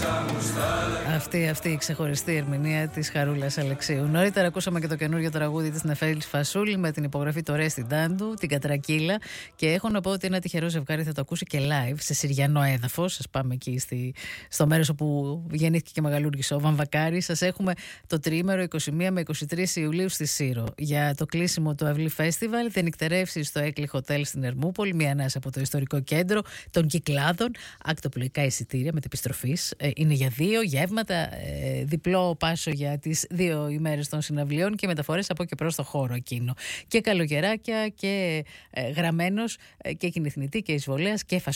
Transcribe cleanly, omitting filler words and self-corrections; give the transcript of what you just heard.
Αυτή η ξεχωριστή ερμηνεία της Χαρούλας Αλεξίου. Νωρίτερα ακούσαμε και το καινούργιο τραγούδι της Νεφέλης Φασούλη με την υπογραφή του Ρέστι Ντάντου, την Κατρακύλα. Και έχω να πω ότι ένα τυχερό ζευγάρι θα το ακούσει και live σε συριανό έδαφος. Σας πάμε εκεί στο μέρος όπου γεννήθηκε και μεγαλούργησε ο Βαμβακάρης. Σας έχουμε το τριήμερο 21 με 23 Ιουλίου στη Σύρο για το κλείσιμο του Αυλή Φέστιβαλ, την νυχτερεύση στο Έκλι Χοτέλ στην Ερμούπολη, μία ανάσα από το ιστορικό κέντρο των Κυκλάδων, ακτοπλοϊκά εισιτήρια μετεπιστροφής. Είναι για 2 γεύματα, διπλό πάσο για τις 2 ημέρες των συναυλιών και μεταφορές από και προς το χώρο εκείνο. Και καλογεράκια και γραμμένος και κινηθνητή και εισβολέας και